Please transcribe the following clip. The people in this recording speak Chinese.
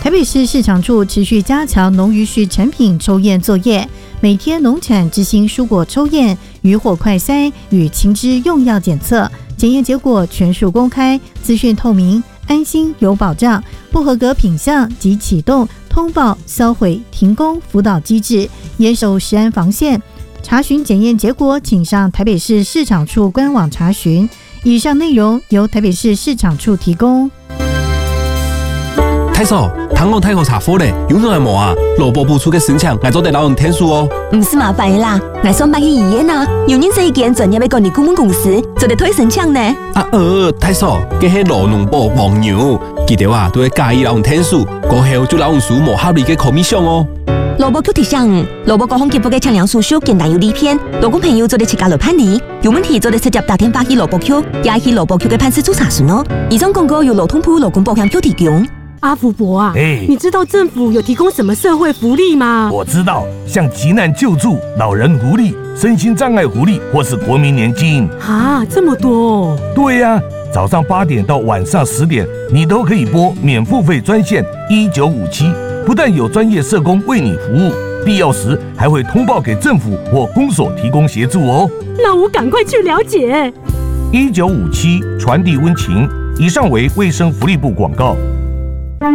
台北市市场处持续加强农渔畜产品抽验作业，每天农产执行蔬果抽验、渔获快筛与禽只用药检测，检验结果全数公开，资讯透明，安心有保障。不合格品项即启动通报、销毁、停工辅导机制，严守食安防线。查询检验结果，请上台北市市场处官网查询。以上内容由台北市市场处提供。 太嫂，糖我太后查甫咧，有啥无啊？萝卜部出嘅申请，我做得老人天数哦。 唔是麻烦啦，我上班去医院啊，有认识一间专业嘅管理顾问公司，做得推申请呢。 太嫂，佢係罗农部黄牛，記得啊，都會介意老人天數，過後就老人數無合理嘅 commission 哦。 蘿蔔 Q 提醒，蘿蔔各項結報嘅測量叔叔簡單有利片，勞工朋友做得切價來判理，有問題做得直接打電話去蘿蔔 Q， 也去蘿蔔 Q 嘅辦事處查詢哦。以上廣告由勞通部勞工保險 Q 提供。 阿福伯啊，你知道政府有提供什么社会福利吗？ 我知道，像急难救助、老人福利、身心障碍福利，或是国民年金啊，这么多哦。 对呀，早上8点到晚上10点，你都可以拨免付费专线1957，不但有专业社工为你服务，必要时还会通报给政府或公所提供协助哦。 那我赶快去了解。 1957传递温情，以上为卫生福利部广告。